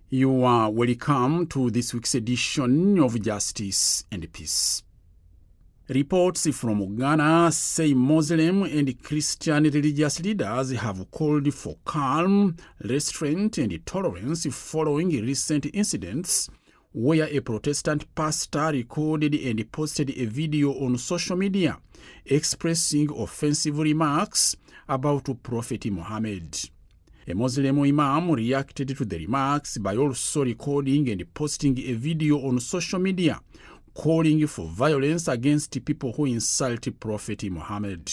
You are welcome to this week's edition of Justice and Peace. Reports from Ghana say Muslim and Christian religious leaders have called for calm, restraint, and tolerance following recent incidents where a Protestant pastor recorded and posted a video on social media expressing offensive remarks about Prophet Muhammad. A Muslim imam reacted to the remarks by also recording and posting a video on social media calling for violence against people who insult Prophet Muhammad.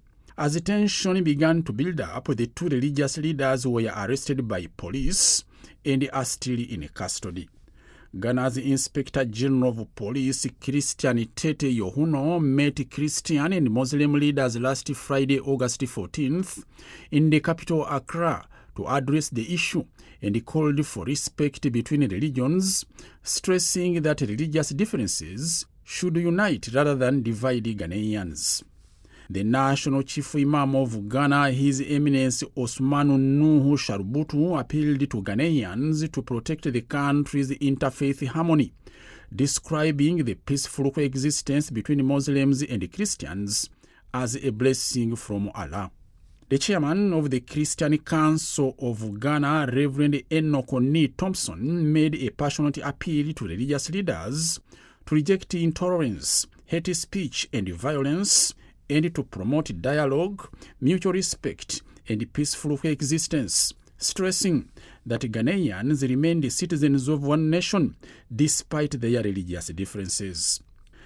As tension began to build up, the two religious leaders were arrested by police and are still in custody. Ghana's Inspector General of Police, Christian Tete Yohuno, met Christian and Muslim leaders last Friday, August 14th, in the capital Accra to address the issue and called for respect between religions, stressing that religious differences should unite rather than divide Ghanaians. The National Chief Imam of Ghana, His Eminence Osmanu Nuhu Sharubutu, appealed to Ghanaians to protect the country's interfaith harmony, describing the peaceful coexistence between Muslims and Christians as a blessing from Allah. The chairman of the Christian Council of Ghana, Reverend Enoch Oni Thompson, made a passionate appeal to religious leaders to reject intolerance, hate speech, and violence, and to promote dialogue, mutual respect, and peaceful coexistence, stressing that Ghanaians remain the citizens of one nation despite their religious differences.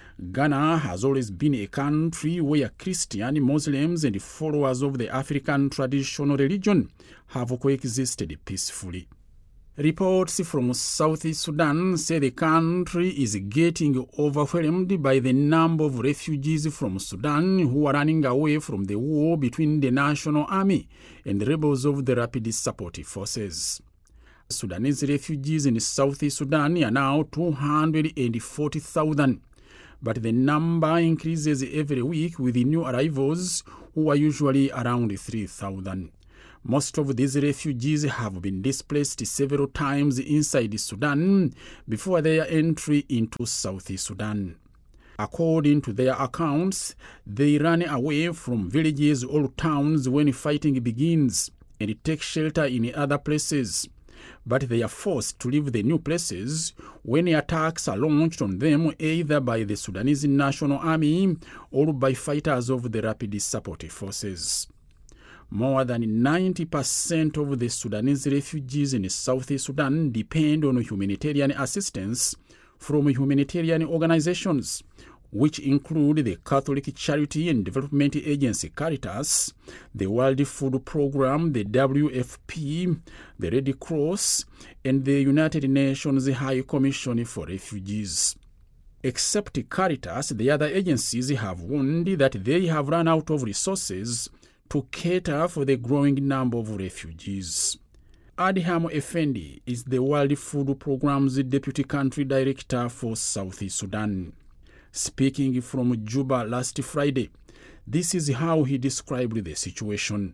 Ghana has always been a country where Christian, Muslims, and followers of the African traditional religion have coexisted peacefully. Reports from South Sudan say the country is getting overwhelmed by the number of refugees from Sudan who are running away from the war between the National Army and the rebels of the Rapid Support Forces. Sudanese refugees in South Sudan are now 240,000. But the number increases every week with the new arrivals, who are usually around 3,000. Most of these refugees have been displaced several times inside Sudan before their entry into South Sudan. According to their accounts, they run away from villages or towns when fighting begins and take shelter in other places. But they are forced to leave the new places when attacks are launched on them either by the Sudanese National Army or by fighters of the Rapid Support Forces. More than 90% of the Sudanese refugees in South Sudan depend on humanitarian assistance from humanitarian organizations, which include the Catholic Charity and Development Agency Caritas, the World Food Programme, the WFP, the Red Cross, and the United Nations High Commission for Refugees. Except Caritas, the other agencies have warned that they have run out of resources to cater for the growing number of refugees. Adham Effendi is the World Food Programme's Deputy Country Director for South Sudan. Speaking from Juba last Friday, this is how he described the situation.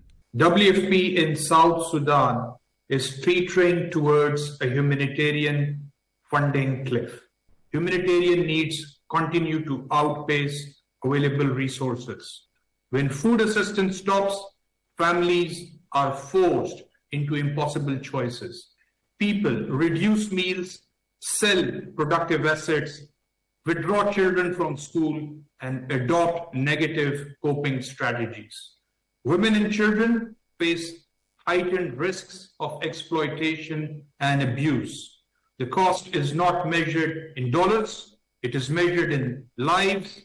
WFP in South Sudan is teetering towards a humanitarian funding cliff. Humanitarian needs continue to outpace available resources. When food assistance stops, families are forced into impossible choices. People reduce meals, sell productive assets, withdraw children from school, and adopt negative coping strategies. Women and children face heightened risks of exploitation and abuse. The cost is not measured in dollars, it is measured in lives,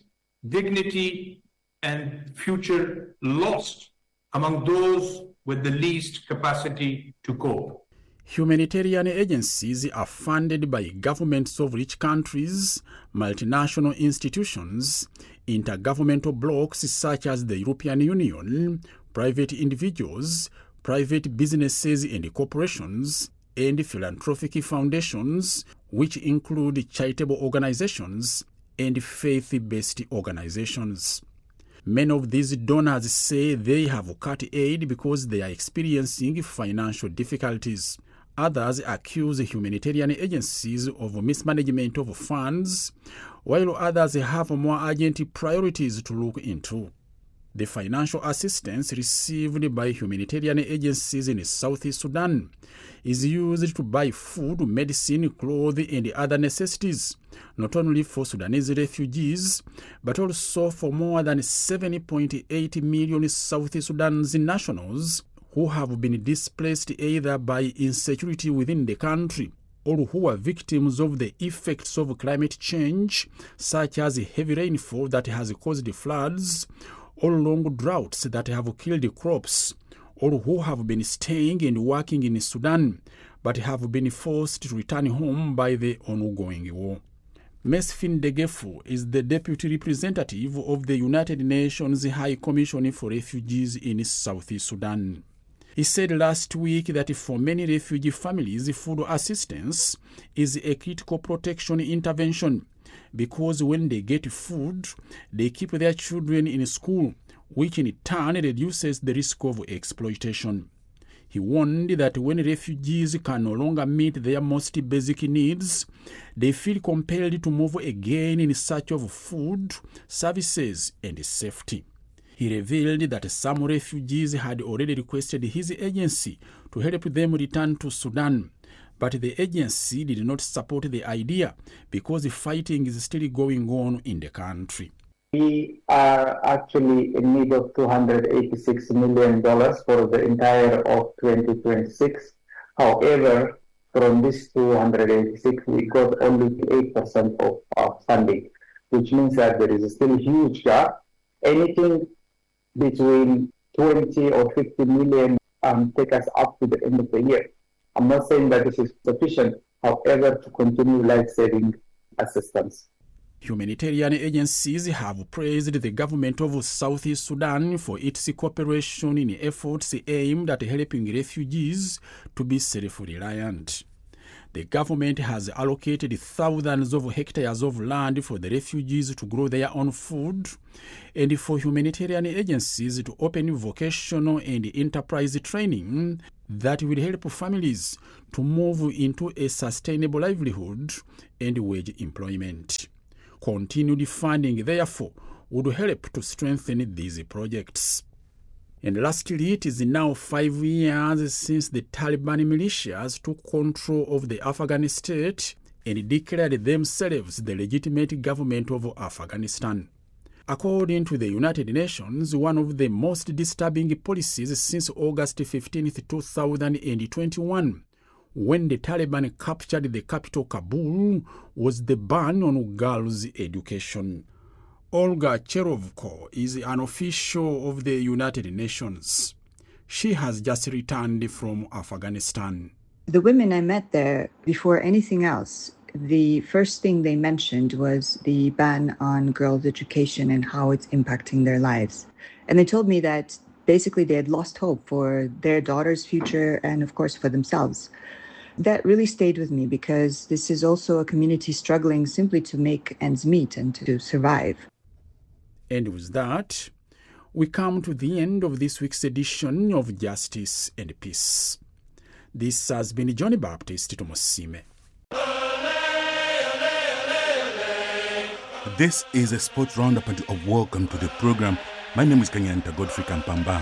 dignity, and future lost among those with the least capacity to cope. Humanitarian agencies are funded by governments of rich countries, multinational institutions, intergovernmental blocs such as the European Union, private individuals, private businesses and corporations, and philanthropic foundations, which include charitable organizations and faith-based organizations. Many of these donors say they have cut aid because they are experiencing financial difficulties. Others accuse humanitarian agencies of mismanagement of funds, while others have more urgent priorities to look into. The financial assistance received by humanitarian agencies in South Sudan is used to buy food, medicine, clothes, and other necessities, not only for Sudanese refugees, but also for more than 7.8 million South Sudanese nationals who have been displaced either by insecurity within the country or who are victims of the effects of climate change, such as heavy rainfall that has caused floods, or long droughts that have killed crops, or who have been staying and working in Sudan but have been forced to return home by the ongoing war. Mesfin Degefu is the deputy representative of the United Nations High Commission for Refugees in South Sudan. He said last week that for many refugee families, food assistance is a critical protection intervention because when they get food, they keep their children in school, which in turn reduces the risk of exploitation. He warned that when refugees can no longer meet their most basic needs, they feel compelled to move again in search of food, services, and safety. He revealed that some refugees had already requested his agency to help them return to Sudan, but the agency did not support the idea because the fighting is still going on in the country. We are actually in need of $286 million for the entire of 2026. However, from this 286, we got only 8% of our funding, which means that there is still a huge gap. Anything between 20 or 50 million take us up to the end of the year. I'm not saying that this is sufficient, however, to continue life-saving assistance. Humanitarian agencies have praised the government of South Sudan for its cooperation in efforts aimed at helping refugees to be self-reliant. The government has allocated thousands of hectares of land for the refugees to grow their own food and for humanitarian agencies to open vocational and enterprise training that will help families to move into a sustainable livelihood and wage employment. Continued funding, therefore, would help to strengthen these projects. And lastly, it is now 5 years since the Taliban militias took control of the Afghan state and declared themselves the legitimate government of Afghanistan. According to the United Nations, one of the most disturbing policies since August 15, 2021, when the Taliban captured the capital Kabul, was the ban on girls' education. Olga Cherovko is an official of the United Nations. She has just returned from Afghanistan. The women I met there, before anything else, the first thing they mentioned was the ban on girls' education and how it's impacting their lives. And they told me that basically they had lost hope for their daughter's future and, of course, for themselves. That really stayed with me because this is also a community struggling simply to make ends meet and to survive. And with that, we come to the end of this week's edition of Justice and Peace. This has been Johnny Baptist Tomosime. This is a sports roundup and welcome to the program. My name is Kenyanta Godfrey Kampamba.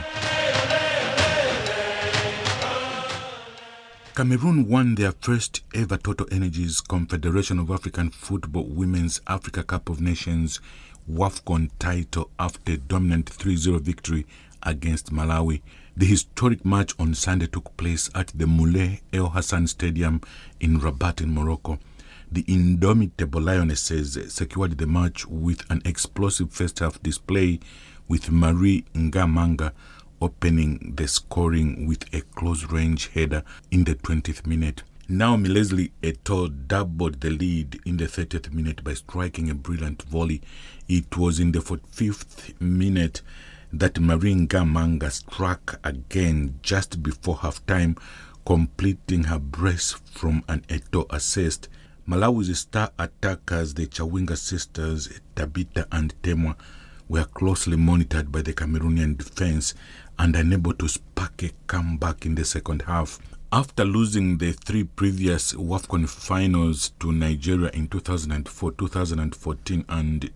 Cameroon won their first ever Total Energies Confederation of African Football Women's Africa Cup of Nations WAFCON title after a dominant 3-0 victory against Malawi. The historic match on Sunday took place at the Moulay El Hassan Stadium in Rabat in Morocco. The indomitable Lionesses secured the match with an explosive first-half display, with Marie Ngamanga opening the scoring with a close-range header in the 20th minute. Naomi Leslie Eto'o doubled the lead in the 30th minute by striking a brilliant volley. It was in the 45th minute that Marie Ngamanga struck again just before half-time, completing her brace from an Eto'o assist. Malawi's star attackers, the Chawinga sisters, Tabita and Temwa, were closely monitored by the Cameroonian defense and unable to spark a comeback in the second half. After losing the 3 previous WAFCON finals to Nigeria in 2004, 2014 and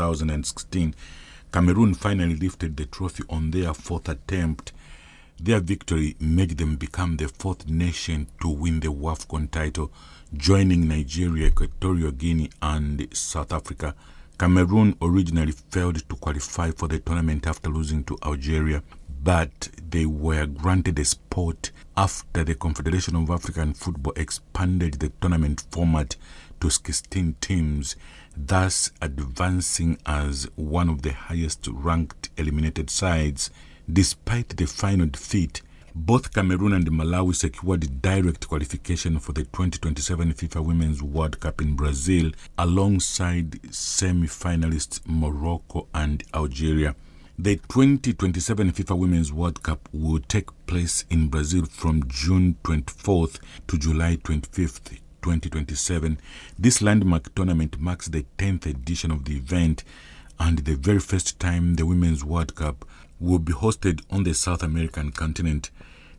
2016, Cameroon finally lifted the trophy on their 4th attempt. Their victory made them become the 4th nation to win the WAFCON title, joining Nigeria, Equatorial Guinea and South Africa. Cameroon originally failed to qualify for the tournament after losing to Algeria, but they were granted a spot after the Confederation of African Football expanded the tournament format to 16 teams, thus advancing as one of the highest-ranked eliminated sides. Despite the final defeat, both Cameroon and Malawi secured direct qualification for the 2027 FIFA Women's World Cup in Brazil, alongside semi-finalists Morocco and Algeria. The 2027 FIFA Women's World Cup will take place in Brazil from June 24th to July 25th, 2027. This landmark tournament marks the 10th edition of the event and the very first time the Women's World Cup will be hosted on the South American continent.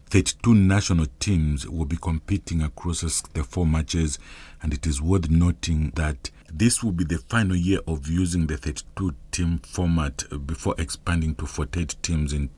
32 national teams will be competing across the 4 matches, and it is worth noting that this will be the final year of using the 32-team format before expanding to 48 teams in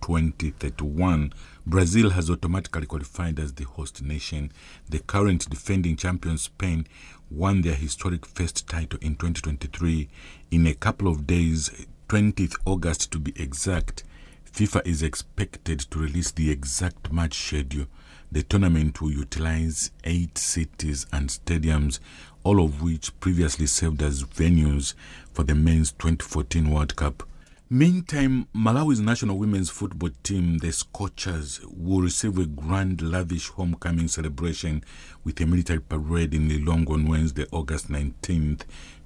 2031. Brazil has automatically qualified as the host nation. The current defending champion Spain won their historic first title in 2023. In a couple of days, 20th August to be exact, FIFA is expected to release the exact match schedule. The tournament will utilize 8 cities and stadiums, all of which previously served as venues for the men's 2014 World Cup. Meantime, Malawi's national women's football team, the Scorchers, will receive a grand, lavish homecoming celebration with a military parade in Lilongwe on Wednesday, August 19th,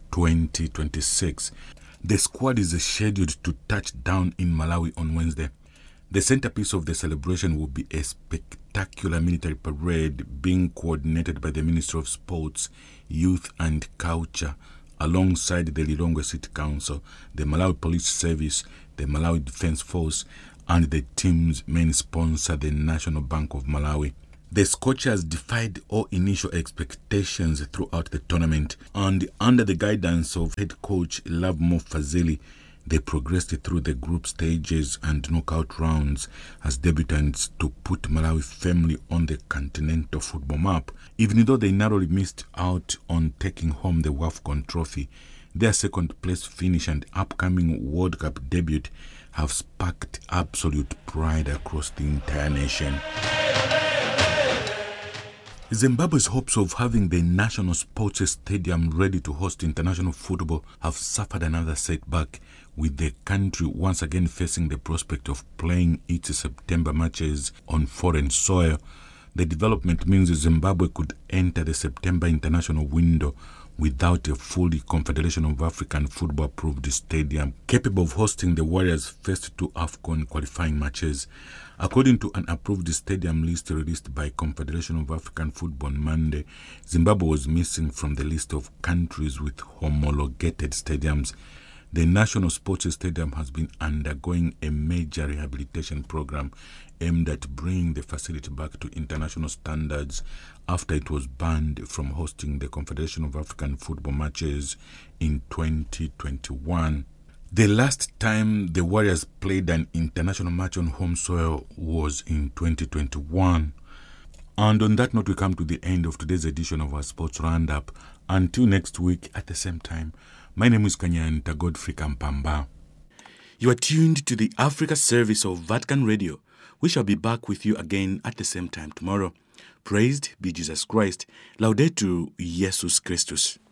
2026. The squad is scheduled to touch down in Malawi on Wednesday. The centerpiece of the celebration will be a spectacular military parade being coordinated by the Ministry of Sports, Youth and Culture, alongside the Lilongwe City Council, the Malawi Police Service, the Malawi Defense Force, and the team's main sponsor, the National Bank of Malawi. The Scorchers defied all initial expectations throughout the tournament, and under the guidance of head coach Lovemo Fazili, they progressed through the group stages and knockout rounds as debutants to put Malawi firmly on the continental football map. Even though they narrowly missed out on taking home the WAFCON trophy, their second-place finish and upcoming World Cup debut have sparked absolute pride across the entire nation. Zimbabwe's hopes of having the national sports stadium ready to host international football have suffered another setback, with the country once again facing the prospect of playing its September matches on foreign soil. The development means Zimbabwe could enter the September international window without a fully Confederation of African Football approved stadium capable of hosting the Warriors' first 2 AFCON qualifying matches. According to an approved stadium list released by Confederation of African Football on Monday, Zimbabwe was missing from the list of countries with homologated stadiums. The National Sports Stadium has been undergoing a major rehabilitation program aimed at bringing the facility back to international standards after it was banned from hosting the Confederation of African Football matches in 2021. The last time the Warriors played an international match on home soil was in 2021. And on that note, we come to the end of today's edition of our Sports Roundup. Until next week at the same time, my name is Kanyanta Godfrey Kampamba. You are tuned to the Africa service of Vatican Radio. We shall be back with you again at the same time tomorrow. Praised be Jesus Christ. Laudetur Jesus Christus.